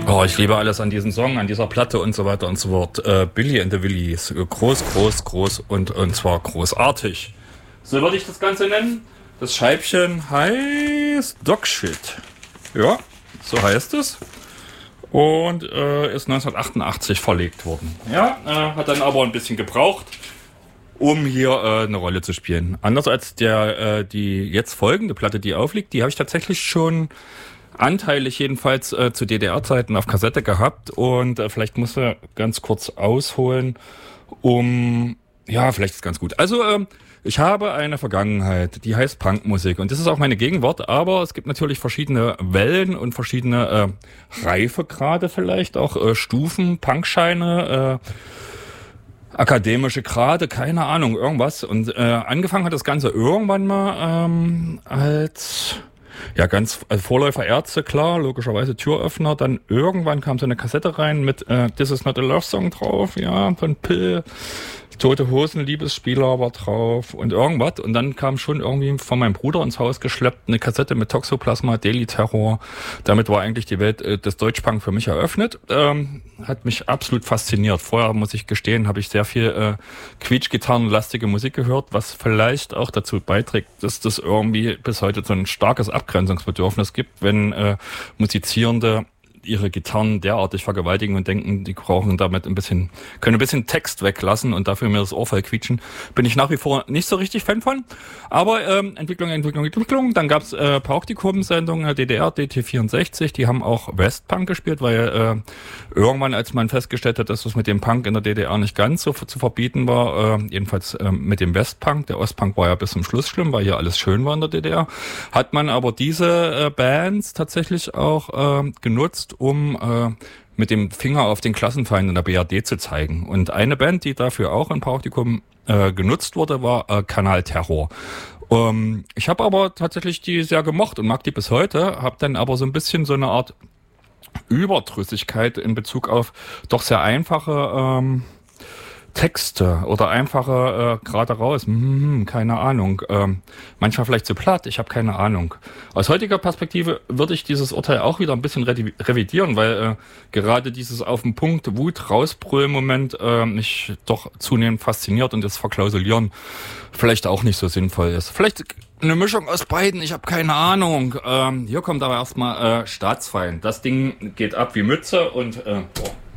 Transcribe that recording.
Oh, ich liebe alles an diesem Song, an dieser Platte und so weiter und so fort. Billy and the Willies. Groß und zwar großartig. So würde ich das Ganze nennen. Das Scheibchen heißt Dogshit. Ja, so heißt es. Und ist 1988 verlegt worden. Ja, hat dann aber ein bisschen gebraucht, um hier eine Rolle zu spielen. Anders als die jetzt folgende Platte, die aufliegt, die habe ich tatsächlich schon anteilig jedenfalls zu DDR-Zeiten auf Kassette gehabt. Und vielleicht muss er ganz kurz ausholen, vielleicht ist es ganz gut. Also ich habe eine Vergangenheit, die heißt Punkmusik und das ist auch meine Gegenwart, aber es gibt natürlich verschiedene Wellen und verschiedene Reifegrade vielleicht, auch Stufen, Punkscheine, akademische Grade, keine Ahnung, irgendwas. Und angefangen hat das Ganze irgendwann mal als Vorläufer Ärzte, klar, logischerweise Türöffner. Dann irgendwann kam so eine Kassette rein mit This Is Not a Love Song drauf, ja, von Pill. Tote Hosen, Liebesspieler war drauf und irgendwas. Und dann kam schon irgendwie von meinem Bruder ins Haus geschleppt eine Kassette mit Toxoplasma, Daily Terror. Damit war eigentlich die Welt des Deutschpunk für mich eröffnet. Hat mich absolut fasziniert. Vorher, muss ich gestehen, habe ich sehr viel Quietschgitarrenlastige Musik gehört, was vielleicht auch dazu beiträgt, dass das irgendwie bis heute so ein starkes Abgrenzungsbedürfnis gibt, wenn Musizierende ihre Gitarren derartig vergewaltigen und denken, die brauchen damit können ein bisschen Text weglassen und dafür mir das Ohr voll quietschen. Bin ich nach wie vor nicht so richtig Fan von. Aber Entwicklung. Dann gab's Praktikumsendungen DDR, DT64, die haben auch Westpunk gespielt, weil irgendwann, als man festgestellt hat, dass das mit dem Punk in der DDR nicht ganz so zu verbieten war, jedenfalls mit dem Westpunk, der Ostpunk war ja bis zum Schluss schlimm, weil hier alles schön war in der DDR, hat man aber diese Bands tatsächlich auch genutzt, um mit dem Finger auf den Klassenfeind in der BRD zu zeigen. Und eine Band, die dafür auch im Praktikum genutzt wurde, war Kanal Terror. Ich habe aber tatsächlich die sehr gemocht und mag die bis heute, habe dann aber so ein bisschen so eine Art Überdrüssigkeit in Bezug auf doch sehr einfache Texte oder einfache gerade raus, keine Ahnung. Manchmal vielleicht zu platt, ich habe keine Ahnung. Aus heutiger Perspektive würde ich dieses Urteil auch wieder ein bisschen revidieren, weil gerade dieses auf den Punkt Wut rausbrüllen-Moment mich doch zunehmend fasziniert und das Verklausulieren vielleicht auch nicht so sinnvoll ist. Vielleicht eine Mischung aus beiden, ich habe keine Ahnung. Hier kommt aber erstmal Staatsfeind. Das Ding geht ab wie Mütze und